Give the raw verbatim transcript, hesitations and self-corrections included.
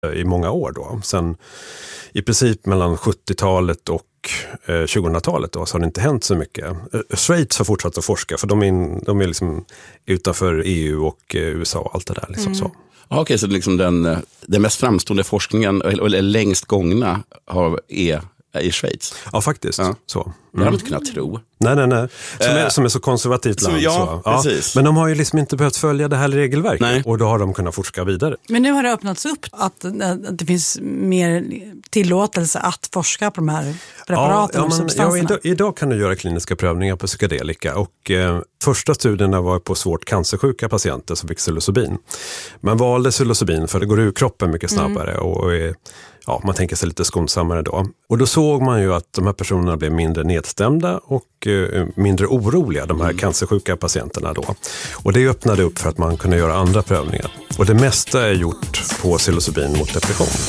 i många år då. Sen i princip mellan sjuttiotalet och tjugohundratalet då, så har det inte hänt så mycket. Schweiz har fortsatt att forska för de är, de är liksom utanför E U och U S A och allt det där. Liksom mm. så. Okej, okay, så liksom den, den mest framstående forskningen, eller längst gångna, har, är i Schweiz? Ja, faktiskt. Ja. Så. Mm. Det har man inte kunnat tro. Nej, nej, nej. Som, är, som är så konservativt land. Så, ja, så. precis. Ja. Men de har ju liksom inte behövt följa det här regelverket. Nej. Och då har de kunnat forska vidare. Men nu har det öppnats upp att, att det finns mer tillåtelse att forska på de här preparaten ja, och ja, substanserna. Ja, idag, idag kan du göra kliniska prövningar på psykedelika. Och eh, första studierna var på svårt cancersjuka patienter som fick psilocybin. Man valde psilocybin för det går ur kroppen mycket snabbare mm. och är, ja, man tänker sig lite skonsammare då. Och då såg man ju att de här personerna blev mindre nedstämda och eh, mindre oroliga, de här mm. cancersjuka patienterna då. Och det öppnade upp för att man kunde göra andra prövningar. Och det mesta är gjort på psilocybin mot depression.